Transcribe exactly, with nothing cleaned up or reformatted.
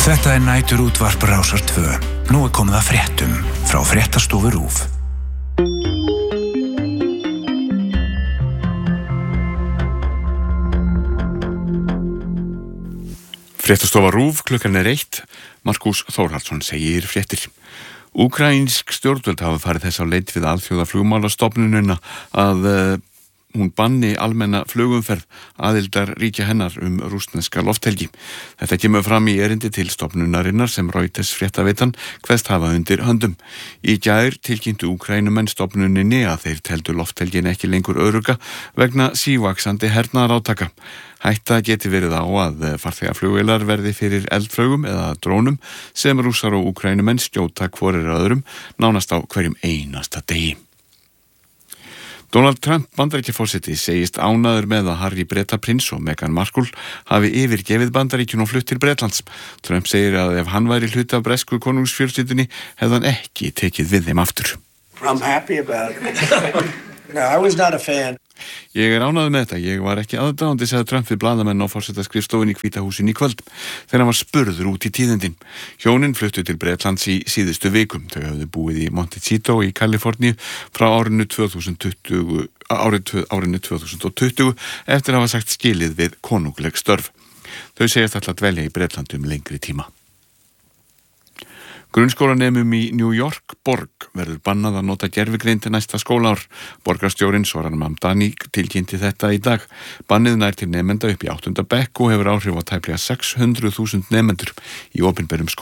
Þetta er næturútvarp Rásar tvö. Nú er komið að fréttum frá Fréttastofu RÚV. Fréttastofa RÚV, klukkan er eitt. Markús Þórhallsson segir fréttir. Úkraínsk stjórnvöld hafa farið þess á leit við alþjóðaflugmálastofnunina að uh, hún banni almenna flugumferð aðildar ríkja hennar um rússneska lofthelgi. Þetta kemur fram í erindi til stofnunarinnar sem Reuters fréttaveitan kveðst hafa undir höndum. Í gær tilkynntu Úkraínumenn stofnuninni að þeir teldu lofthelgin ekki lengur örugga vegna sívaxandi hernaðarátaka. Hætta geti verið á að farþegaflugvélar verði fyrir eldflaugum eða drónum sem Rússar og Úkraínumenn skjóta hvorir öðrum nánast á hverjum einasta degi. Donald Trump Bandaríkjaforseti segist ánægður með að Harry Bretaprins og Meghan Markle hafi yfirgefið Bandaríkjun og flutt til Bretlands. Trump segir að ef hann væri hluti af bresku konungsfjölskyldunni hefði hann ekki tekið við þeim aftur. I'm happy about it. No, I was not a fan. Ég er ánægður með þetta. Ég var ekki aðdáandi, sagði Trump við blaðamenn á forsetaskrifstofunni í Hvíta húsinu í kvöld þegar hann var spurður út í tíðindin. Hjónin fluttu til Bretlands í síðustu vikum. Þau höfðu búið í Montecito í Kaliforníu frá árinu tvö þúsund tuttugu, árið, árinu tvö þúsund tuttugu eftir að hafa sagt skilið við konungleg störf. Þau segjast alltaf dvelja í Bretland um lengri tíma. Grunnskólanemum í New York borg verður bannað að nota gervigreind næsta skólaár. Borgarstjórinn Zoran Mamdani tilkynnti þetta í dag. Bannið nær til nemenda upp í áttunda bekk og hefur áhrif á tæplega sex hundruð þúsund nemendur í opinberum skólum.